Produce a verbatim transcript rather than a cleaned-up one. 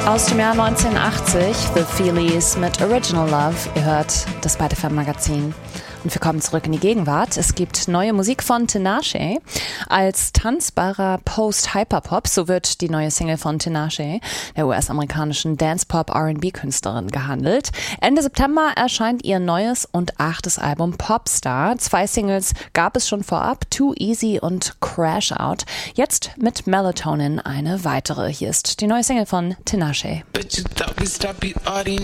Aus dem Jahr neunzehnhundertachtzig, The Feelies mit Original Love. Ihr hört das Byte F M Magazin. Und wir kommen zurück in die Gegenwart. Es gibt neue Musik von Tinashe. Als tanzbarer Post-Hyperpop, so wird die neue Single von Tinashe, der U S-amerikanischen Dance-Pop-R and B-Künstlerin, gehandelt. Ende September erscheint ihr neues und achtes Album Popstar. Zwei Singles gab es schon vorab, Too Easy und Crash Out. Jetzt mit Melatonin eine weitere. Hier ist die neue Single von Tinashe.